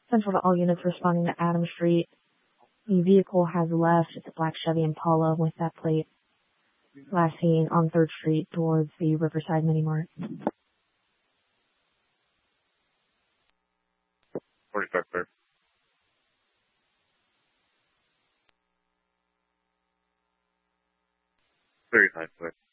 Central to all units responding to Adam Street. The vehicle has left. It's a black Chevy Impala with that plate. Last seen on 3rd Street towards the Riverside Mini Mart. 45 clear. 39 clear.